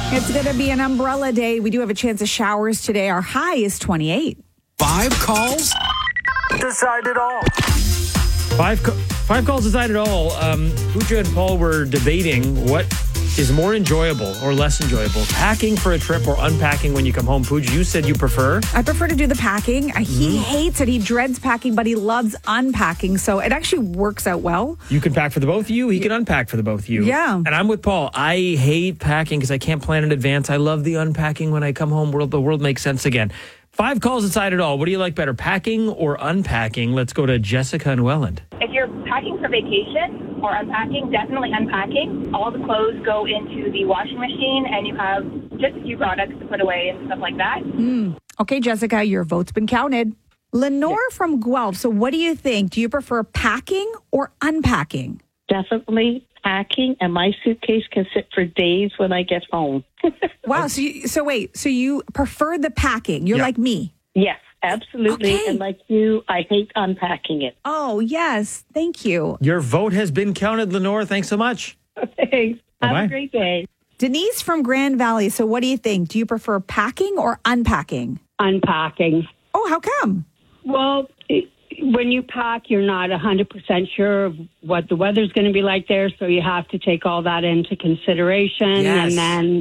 It's going to be an umbrella day. We do have a chance of showers today. Our high is 28. 5 calls decide it all. Five calls decide it all. Pooja and Paul were debating what is more enjoyable or less enjoyable, packing for a trip or unpacking when you come home. Pooja, you said you prefer? I prefer to do the packing. He hates it. He dreads packing, but he loves unpacking. So it actually works out well. You can pack for the both of you. He can unpack for the both of you. Yeah. And I'm with Paul. I hate packing because I can't plan in advance. I love the unpacking when I come home. The world makes sense again. 5 calls decide it all. What do you like better, packing or unpacking? Let's go to Jessica and Welland. If you're packing for vacation or unpacking, definitely unpacking. All the clothes go into the washing machine and you have just a few products to put away and stuff like that. Okay, Jessica, your vote's been counted. Lenore from Guelph. So what do you think? Do you prefer packing or unpacking? Definitely packing, and my suitcase can sit for days when I get home. Wow. So you prefer the packing. You're like me. Yes, absolutely. Okay. And like you, I hate unpacking it. Oh, yes. Thank you. Your vote has been counted, Lenore. Thanks so much. Thanks. Have Bye-bye. a great day. Denise from Grand Valley. So what do you think? Do you prefer packing or unpacking? Unpacking. Oh, how come? Well, when you pack, you're not 100% sure of what the weather's going to be like there, so you have to take all that into consideration. Yes. And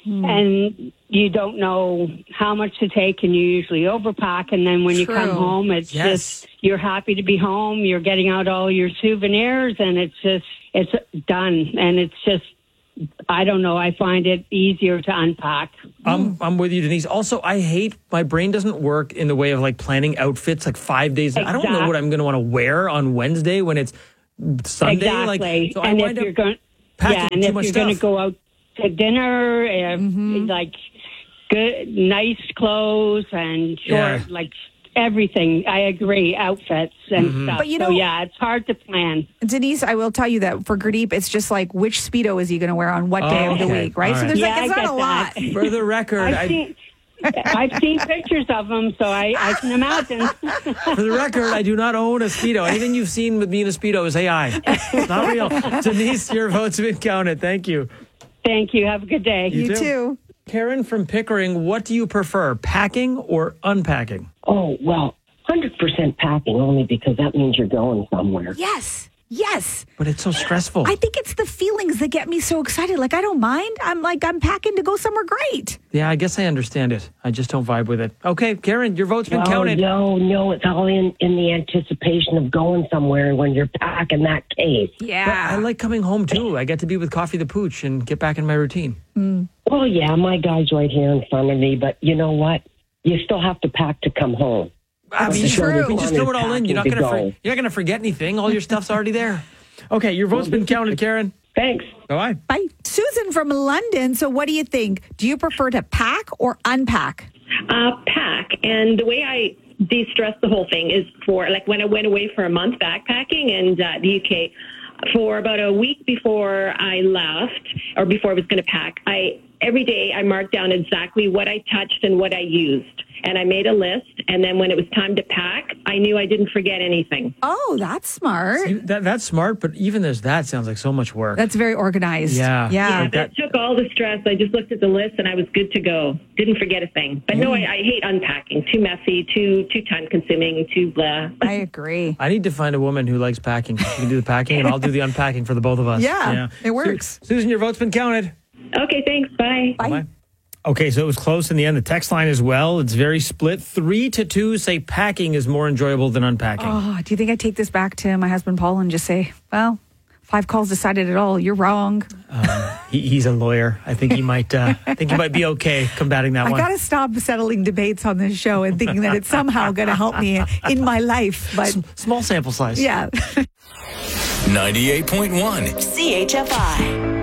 then you don't know how much to take, and you usually overpack. And then when you come True. home, it's just you're happy to be home. You're getting out all your souvenirs, and it's done. And it's just, I don't know. I find it easier to unpack. I'm with you, Denise. Also, I hate, my brain doesn't work in the way of like planning outfits like 5 days. I don't know what I'm going to want to wear on Wednesday when it's Sunday. Exactly. Like, so and I wind if you're up going, packing and too if much you're going to stuff. go out to dinner, like good, nice clothes and short, like everything. I agree, outfits and stuff. But you so know- yeah, it's hard to plan. Denise, I will tell you that for Gurdeep, it's just like which Speedo is he going to wear on what day of the Okay. week, right? All So right. there's Yeah, it's I not get a lot. that. For the record, I've seen pictures of them, so I can imagine. For the record, I do not own a Speedo. Anything you've seen with me in a Speedo is AI. It's not real. Denise, your vote's been counted. Thank you. Thank you. Have a good day. You too. Karen from Pickering, what do you prefer, packing or unpacking? Oh, well, 100% packing only because that means you're going somewhere. Yes. But it's so stressful. I think it's the feelings that get me so excited. Like, I don't mind. I'm packing to go somewhere great. Yeah, I guess I understand it. I just don't vibe with it. Okay, Karen, your vote's been Oh, counted. no, it's all in the anticipation of going somewhere when you're packing that case. Yeah. I like coming home, too. I get to be with Coffee the Pooch and get back in my routine. Well, yeah, my guy's right here in front of me, but you know what? You still have to pack to come home. I mean, true. we just throw it all in. You're not Packing to going go. to forget anything. All your stuff's already there. Okay, your vote's been counted, Karen. Thanks. Bye-bye. Bye. Susan from London. So what do you think? Do you prefer to pack or unpack? Pack. And the way I de-stress the whole thing is for, like, when I went away for a month backpacking in the UK, for about a week before I left, or before I was going to pack, every day I marked down exactly what I touched and what I used. And I made a list, and then when it was time to pack, I knew I didn't forget anything. Oh, that's smart. That's smart, but even that sounds like so much work. That's very organized. Yeah. Yeah, Like that took all the stress. I just looked at the list, and I was good to go. Didn't forget a thing. But no, I hate unpacking. Too messy, too time-consuming, too blah. I agree. I need to find a woman who likes packing. She can do the packing, and I'll do the unpacking for the both of us. Yeah, it works. Susan, your vote's been counted. Okay, thanks. Bye. Bye. Okay, so it was close in the end. The text line as well. It's very split. 3-2 say packing is more enjoyable than unpacking. Oh, do you think I take this back to my husband, Paul, and just say, well, 5 calls decided it all. You're wrong. He's a lawyer. I think he might. Be okay combating that I one. got to stop settling debates on this show and thinking that it's somehow going to help me in my life. But Small sample size. yeah. 98.1 CHFI.